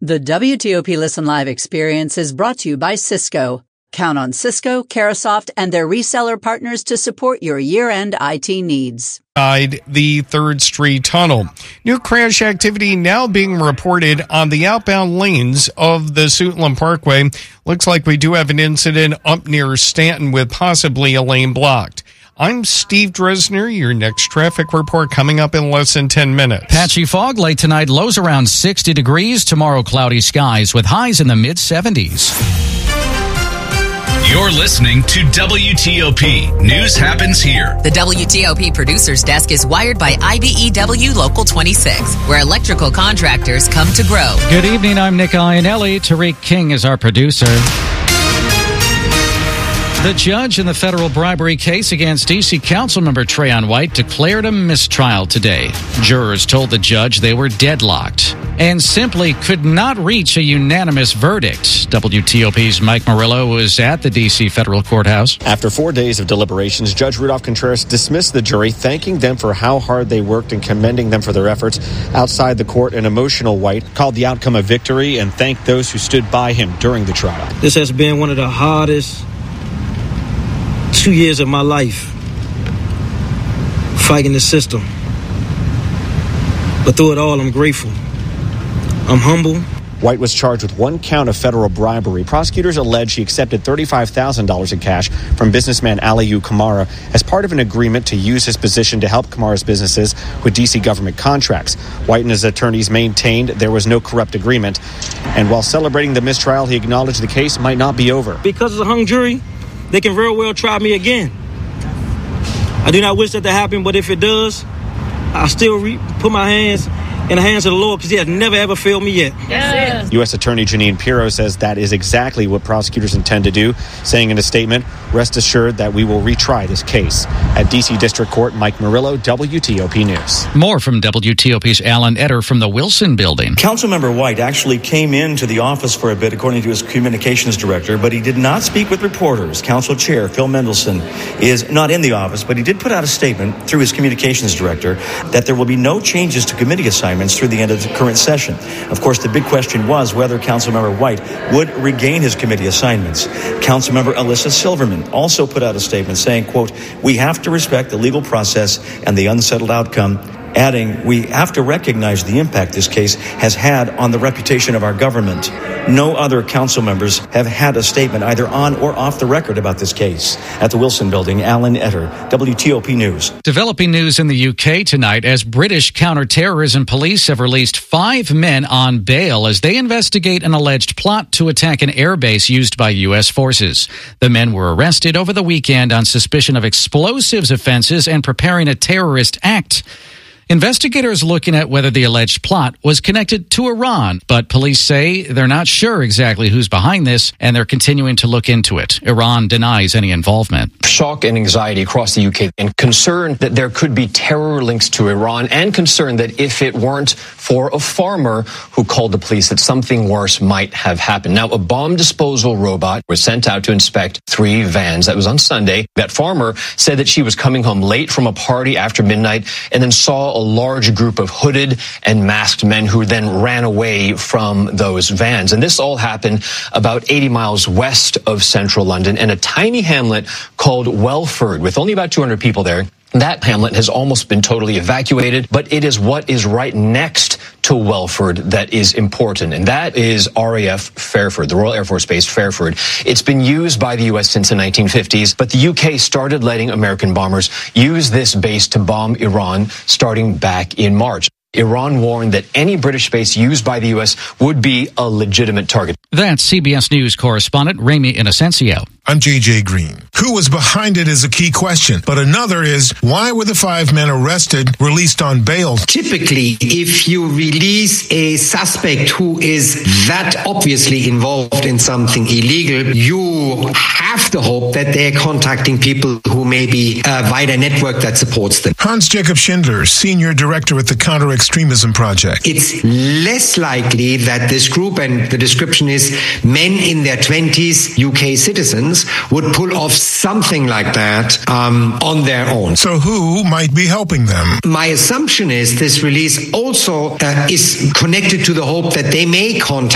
The WTOP Listen Live experience is brought to you by Cisco. Count on Cisco, Carasoft, and their reseller partners to support your year-end IT needs. The 3rd Street Tunnel. New crash activity now being reported on the outbound lanes of the Suitland Parkway. Looks like we do have an incident up near Stanton with possibly a lane blocked. I'm Steve Dresner. Your next traffic report coming up in less than 10 minutes. Patchy fog late tonight, lows around 60 degrees. Tomorrow, cloudy skies with highs in the mid-70s. You're listening to WTOP. News happens here. The WTOP producer's desk is wired by IBEW Local 26, where electrical contractors come to grow. Good evening. I'm Nick Iannelli. Tariq King is our producer. The judge in the federal bribery case against D.C. Councilmember Trayon White declared a mistrial today. Jurors told the judge they were deadlocked and simply could not reach a unanimous verdict. WTOP's Mike Murillo was at the D.C. federal courthouse. After 4 days of deliberations, Judge Rudolph Contreras dismissed the jury, thanking them for how hard they worked and commending them for their efforts. Outside the court, an emotional White called the outcome a victory and thanked those who stood by him during the trial. This has been one of the hardest 2 years of my life, fighting the system. But through it all, I'm grateful. I'm humble. White was charged with 1 count of federal bribery. Prosecutors allege he accepted $35,000 in cash from businessman Aliyu Kamara as part of an agreement to use his position to help Kamara's businesses with D.C. government contracts. White and his attorneys maintained there was no corrupt agreement. And while celebrating the mistrial, he acknowledged the case might not be over. Because it's a hung jury, they can very well try me again. I do not wish that to happen, but if it does, I still put my hands in the hands of the Lord, because he has never, ever failed me yet. Yes. U.S. Attorney Jeanine Pirro says that is exactly what prosecutors intend to do, saying in a statement, "Rest assured that we will retry this case." At D.C. District Court, Mike Murillo, WTOP News. More from WTOP's Alan Etter from the Wilson Building. Councilmember White actually came into the office for a bit, according to his communications director, but he did not speak with reporters. Council Chair Phil Mendelson is not in the office, but he did put out a statement through his communications director that there will be no changes to committee assignments through the end of the current session. Of course, the big question was whether Councilmember White would regain his committee assignments. Councilmember Alyssa Silverman also put out a statement saying, quote, "We have to respect the legal process and the unsettled outcome," adding, "We have to recognize the impact this case has had on the reputation of our government." No other council members have had a statement either on or off the record about this case. At the Wilson Building, Alan Etter, WTOP News. Developing news in the UK tonight as British counterterrorism police have released 5 men on bail as they investigate an alleged plot to attack an airbase used by U.S. forces. The men were arrested over the weekend on suspicion of explosives offenses and preparing a terrorist act. Investigators looking at whether the alleged plot was connected to Iran, but police say they're not sure exactly who's behind this, and they're continuing to look into it. Iran denies any involvement. Shock and anxiety across the UK and concern that there could be terror links to Iran, and concern that if it weren't for a farmer who called the police, that something worse might have happened. Now, a bomb disposal robot was sent out to inspect 3 vans. That was on Sunday. That farmer said that she was coming home late from a party after midnight and then saw a large group of hooded and masked men who then ran away from those vans. And this all happened about 80 miles west of central London in a tiny hamlet called Welford with only about 200 people there. That hamlet has almost been totally evacuated, but it is what is right next to Welford that is important, and that is RAF Fairford, the Royal Air Force Base Fairford. It's been used by the U.S. since the 1950s, but the UK started letting American bombers use this base to bomb Iran starting back in March. Iran warned that any British base used by the U.S. would be a legitimate target. That's CBS News correspondent Ramy Inocencio. I'm J.J. Green. Who was behind it is a key question, but another is, why were the 5 men arrested released on bail? Typically, if you release a suspect who is that obviously involved in something illegal, you have the hope that they're contacting people who may be a wider network that supports them. Hans-Jacob Schindler, Senior Director at the Counter-Extremism Project. It's less likely that this group, and the description is men in their 20s, UK citizens, would pull off something like that on their own. So who might be helping them? My assumption is this release also is connected to the hope that they may contact